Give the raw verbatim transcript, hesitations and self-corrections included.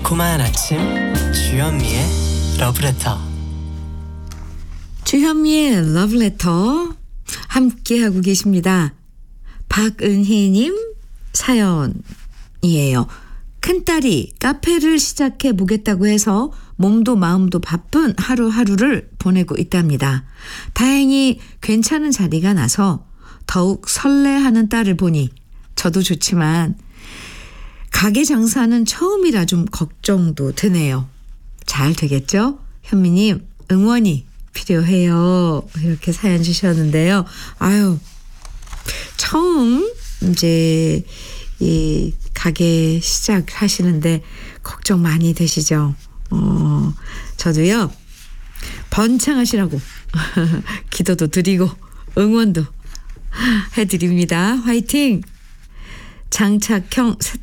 달콤한 아침 주현미의 러브레터. 주현미의 러브레터 함께하고 계십니다. 박은희님 사연이에요. 큰딸이 카페를 시작해 보겠다고 해서 몸도 마음도 바쁜 하루하루를 보내고 있답니다. 다행히 괜찮은 자리가 나서 더욱 설레하는 딸을 보니 저도 좋지만 가게 장사는 처음이라 좀 걱정도 드네요. 잘 되겠죠? 현미님 응원이 필요해요. 이렇게 사연 주셨는데요. 아유, 처음 이제 이 가게 시작하시는데 걱정 많이 되시죠? 어, 저도요, 번창하시라고 기도도 드리고 응원도 해드립니다. 화이팅! 장착형